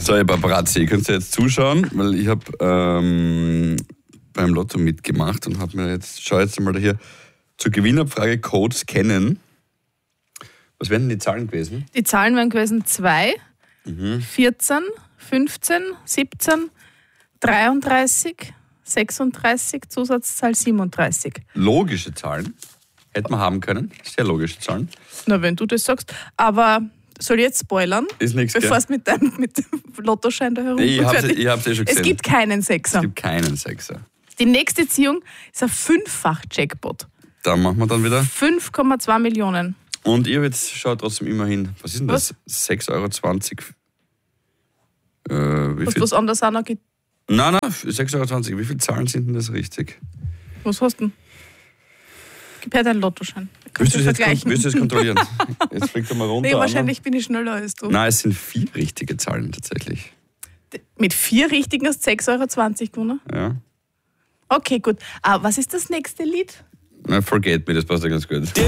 So, ihr Paparazzi, ihr könnt jetzt zuschauen, weil ich habe beim Lotto mitgemacht und habe mir jetzt, schau jetzt einmal da hier, zur Gewinnerfrage Codes kennen. Was wären denn die Zahlen gewesen? Die Zahlen wären gewesen 2, 14, 15, 17, 33, 36, Zusatzzahl 37. Logische Zahlen. Hätten wir haben können. Sehr logische Zahlen. Na, wenn du das sagst. Aber soll ich jetzt spoilern? Ist nichts, bevor es mit dem Lottoschein da herum Ich hab's eh schon gesehen. Es gibt keinen Sechser. Es gibt keinen Sechser. Die nächste Ziehung ist ein 5-fach-Jackpot. Da machen wir dann wieder. 5,2 Millionen. Und ihr jetzt schaut trotzdem immerhin. Was ist denn das? 6,20 €. Was anderes auch noch gibt? Nein, 6,20 €. Wie viele Zahlen sind denn das richtig? Was hast du denn? Gib her deinen Lottoschein. Willst du das kontrollieren? Jetzt fliegt er mal runter. Nee, wahrscheinlich bin ich schneller als du. Nein, es sind 4 richtige Zahlen tatsächlich. Mit 4 richtigen hast du 6,20 € gewonnen? Ja. Okay, gut. Was ist das nächste Lied? Forget Me, das passt ja ganz gut.